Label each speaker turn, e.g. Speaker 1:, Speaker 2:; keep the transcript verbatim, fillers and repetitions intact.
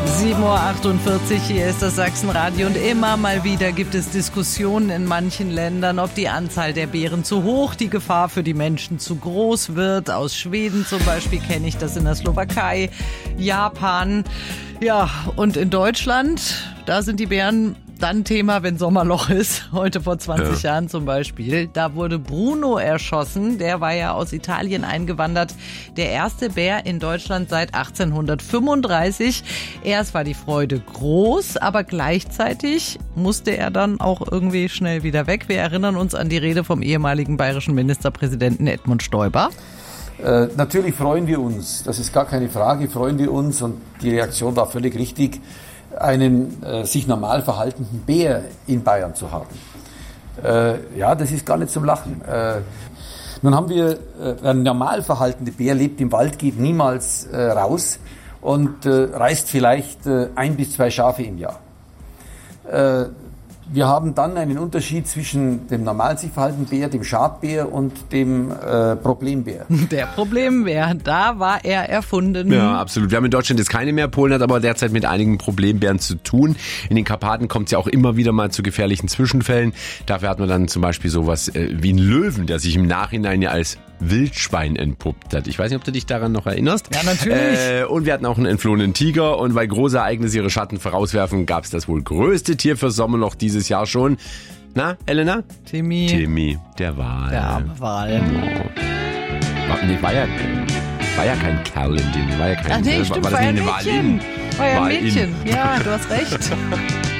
Speaker 1: sieben Uhr achtundvierzig, hier ist das Sachsenradio und immer mal wieder gibt es Diskussionen in manchen Ländern, ob die Anzahl der Bären zu hoch, die Gefahr für die Menschen zu groß wird. Aus Schweden zum Beispiel kenne ich das, in der Slowakei, Japan. Ja, und in Deutschland, da sind die Bären dann Thema, wenn Sommerloch ist. Heute vor zwanzig ja. Jahren zum Beispiel. Da wurde Bruno erschossen. Der war ja aus Italien eingewandert. Der erste Bär in Deutschland seit achtzehnhundertfünfunddreißig. Erst war die Freude groß, aber gleichzeitig musste er dann auch irgendwie schnell wieder weg. Wir erinnern uns an die Rede vom ehemaligen bayerischen Ministerpräsidenten Edmund Stoiber.
Speaker 2: Äh, natürlich freuen wir uns. Das ist gar keine Frage. Freuen wir uns. Und die Reaktion war völlig richtig, einen äh, sich normal verhaltenden Bär in Bayern zu haben. Äh, ja, das ist gar nicht zum Lachen. Äh, nun haben wir, äh, ein normal verhaltender Bär lebt im Wald, geht niemals äh, raus und äh, reißt vielleicht äh, ein bis zwei Schafe im Jahr. Äh, Wir haben dann einen Unterschied zwischen dem normal sich verhaltenen Bär, dem Schadbär und dem äh, Problembär.
Speaker 1: Der Problembär, da war er erfunden.
Speaker 3: Ja, absolut. Wir haben in Deutschland jetzt keine mehr. Polen hat aber derzeit mit einigen Problembären zu tun. In den Karpaten kommt es ja auch immer wieder mal zu gefährlichen Zwischenfällen. Dafür hat man dann zum Beispiel sowas äh, wie einen Löwen, der sich im Nachhinein ja als Wildschwein entpuppt hat. Ich weiß nicht, ob du dich daran noch erinnerst.
Speaker 1: Ja, natürlich.
Speaker 3: Äh, und wir hatten auch einen entflohenen Tiger. Und weil große Ereignisse ihre Schatten vorauswerfen, gab es das wohl größte Tier für Sommerloch dieses Jahr schon. Na, Elena?
Speaker 1: Timmy.
Speaker 3: Timmy, der Wal.
Speaker 1: Der arme Wal.
Speaker 3: Oh. War, nee, war ja, war ja kein Kerl in dem. War ja kein,
Speaker 1: Ach nee,
Speaker 3: war,
Speaker 1: stimmt,
Speaker 3: war,
Speaker 1: war,
Speaker 3: das
Speaker 1: ja
Speaker 3: nicht
Speaker 1: ein
Speaker 3: eine
Speaker 1: Mädchen.
Speaker 3: Walin?
Speaker 1: War ja ein
Speaker 3: Walin.
Speaker 1: Mädchen. Ja, du hast recht.